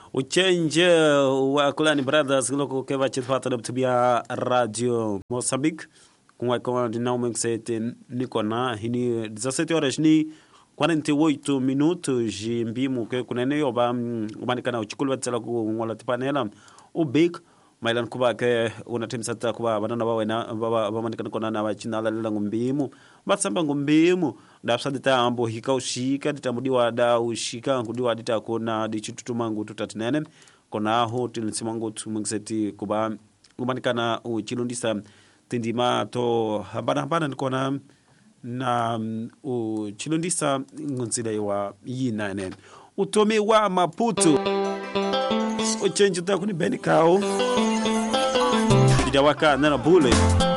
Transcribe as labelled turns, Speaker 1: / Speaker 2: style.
Speaker 1: uchenje wa Kulani Brothers loko keva chitfata tabia Radio Mozambique kwa kwa dinamo msete niko na hini 17 horas ni 48 minutos jimbimu ke kunene yoba umanikana uchikulu batsela ku ngola tipanela ubik mailan kuba ke unatimsata kuba banana bawena bamanikana kona na bachinala lela ngumbimu batsamba ngumbimu ndapsadita ambo hikaushika ditamudiwa da ushika ngudiwa ditakona dichitutumangu tutatinene kona ho tilisimangu tumungseti kuba umanikana uchilundisa tindima to habana nikona na uchilundisa ngunzile wa yinane utomi wa Maputo uchenji utakuni benikao idawaka nana bule